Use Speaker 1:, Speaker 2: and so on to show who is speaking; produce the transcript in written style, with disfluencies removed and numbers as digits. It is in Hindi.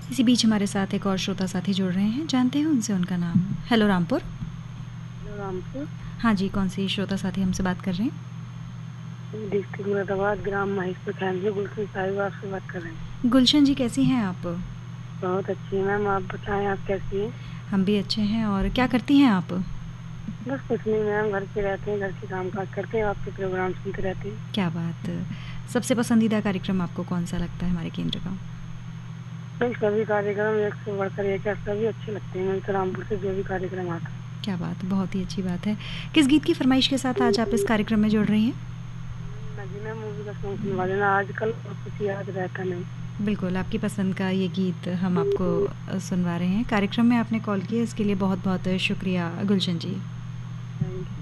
Speaker 1: इसी बीच हमारे साथ एक और श्रोता साथी जुड़ रहे हैं, जानते हैं उनसे उनका नाम। हेलो रामपुर।
Speaker 2: हेलो रामपुर।
Speaker 1: हाँ जी, कौन सी श्रोता साथी हमसे बात कर रहे हैं?
Speaker 2: डिस्ट्रिक्ट मुरादाबाद, ग्राम महेशपुर फैमिली, गुलशन साहिब आपसे बात कर रहे हैं।
Speaker 1: गुलशन जी, कैसी हैं आप?
Speaker 2: बहुत अच्छी है मैम, आप बताएं आप कैसी हैं?
Speaker 1: हम भी अच्छे हैं। और क्या करती हैं आप?
Speaker 2: बस कुछ नहीं मैम, घर पे रहते हैं, घर के काम काज करते हैं, आपके प्रोग्राम सुनते रहते हैं।
Speaker 1: क्या बात। सबसे पसंदीदा कार्यक्रम आपको कौन सा लगता है हमारे केंद्र का?
Speaker 2: भाई सभी कार्यक्रम एक से बढ़कर एक है, सभी अच्छे लगते हैं मुझे तो, रामपुर से जो भी कार्यक्रम आता
Speaker 1: क्या बात, बहुत ही अच्छी बात है। किस गीत की फरमाइश के साथ आज आप इस कार्यक्रम में जुड़ रही हैं?
Speaker 2: है। नगीना मूवी का सॉन्ग सुनवा देना, आजकल और कुछ याद रहता नहीं।
Speaker 1: बिल्कुल, आपकी पसंद का ये गीत हम आपको सुनवा रहे हैं। कार्यक्रम में आपने कॉल किया, इसके लिए बहुत बहुत शुक्रिया गुलशन जी।
Speaker 2: Thank you.